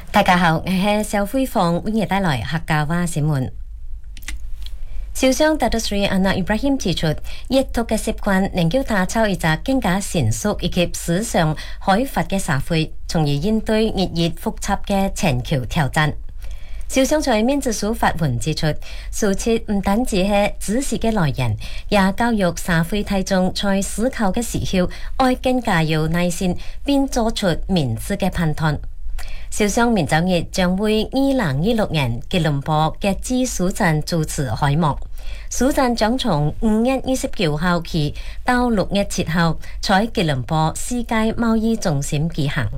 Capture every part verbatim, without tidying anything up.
大家好，我係小輝鳳，為你帶來客家話新聞。首相達多斯里安娜伊布拉欣指出，閱讀嘅習慣能夠打造一個更加成熟以及時尚開發嘅社會，從而應對日益複雜嘅全球挑戰。首相在面子書發文指出，書冊唔單止係知識嘅來源，也教育社會大眾在思考嘅時候，愛更加有耐心，並做出明智嘅判斷。首相明週日將會二零二六年吉隆坡國際書展主持開幕。書展將從五月二十九號起到六月七號，在吉隆坡世界貿易中心舉行。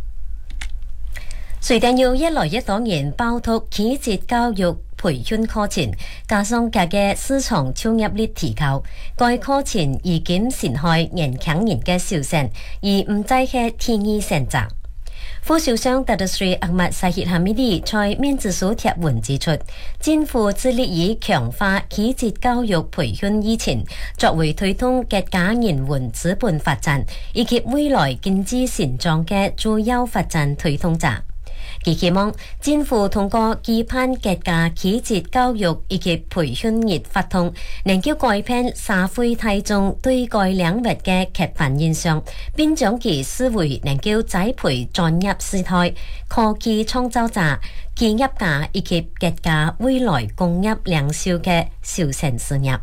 隨着有越來越多人報讀企業教育培訓課程，加上佢嘅市場超入率提高，該課程已經損害年輕人嘅小選，而唔再係天意選擇。副首相達多斯里阿末沙希哈米迪在面子書貼文指出，政府致力於強化企業教育培訓議程，作為推動國家人員資本發展以及未來經濟成長嘅主要發展推動者。佢希望政府通過舉辦國家企業教育以及培訓日活動，能夠改變社會大眾對該領域嘅刻板印象，並將其視為能夠栽培專業人才、科技創造者、企業家以及國家未來工業領袖嘅小型事業。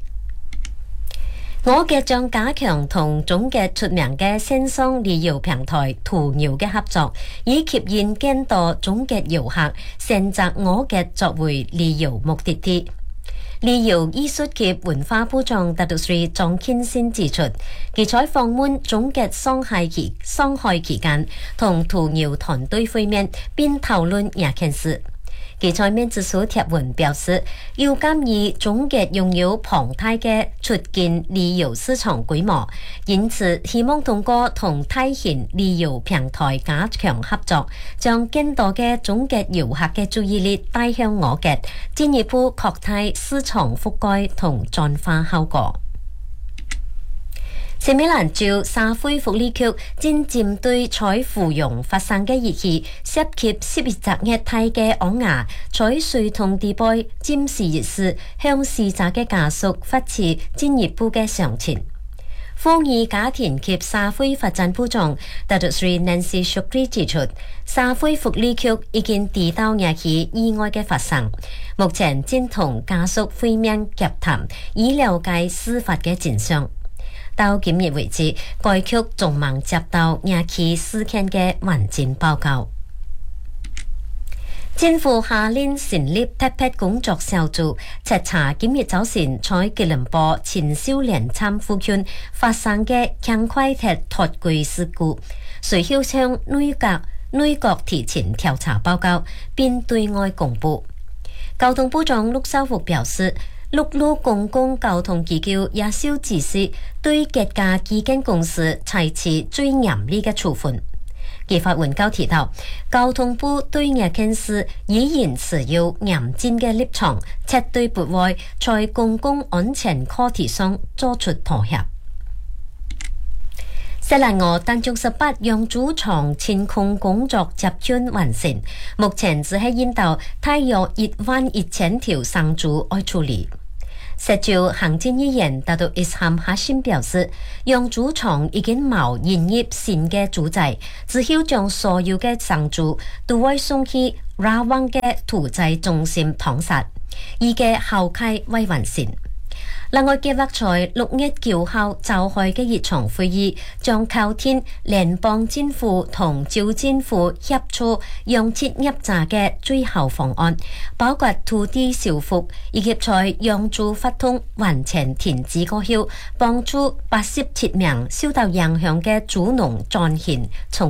我國將加強同中國出名嘅線上旅遊平台途牛嘅合作，以吸引更多中國遊客選擇我國作為旅遊目的地。旅遊藝術及文化部長達多斯里莊慶新指出，佢在訪問中國上海期上海期間，同途牛團隊會面並討論廿件事。佢在面子書貼文表示，要鑑於中國擁有龐大嘅出境旅遊市場規模，因此希望通過同大型旅遊平台加強合作，將更多嘅中國遊客嘅注意力帶向我國，進一步擴大市場覆蓋同轉化效果。新美蘭州社會福利局正針對在芙蓉發生嘅熱氣，涉及十一隻虐待嘅昂牙，在水桶地杯占事熱事，向死者嘅家屬發出進一步嘅詳情。婦兒家庭及社會發展部長達多斯里 Nancy Shukri 指出，社會福利局已經知道熱氣意外嘅發生，目前正同家屬會面洽談，以了解事發嘅真相。到今日為止，該局仲未接到廿起事件嘅完整報告。政府下令成立特別工作小組，徹查今日早晨在吉隆坡青少年站附近發生嘅輕快鐵脫軌事故，隨後向內閣內閣提前調查報告，並對外公布。交通部長陸兆福表示，陸路公共交通機構也受指示，對各家基建公司採取最嚴厲嘅處分。佢發文交提到，交通部對呢件事依然持有嚴正嘅立場，絕對不會在公共安全課題上作出妥協。西蘭俄單中十八讓主床清空工作接近完成，目前只係引導大約一萬一千條生豬愛處理。石照行政議員達到伊斯罕哈辛表示，讓豬場已經冇營業新嘅豬仔，只要將所有嘅生豬都會送去拉旺嘅屠宰中心劏殺，依嘅後期未完成。另外計劃在六月九號召開嘅一場會議，將靠天聯邦政府同州政府協助養殖業者嘅最後方案，包括土地修復以及在養豬發通完全停止過後，幫助八十七名受到影響嘅豬農轉型從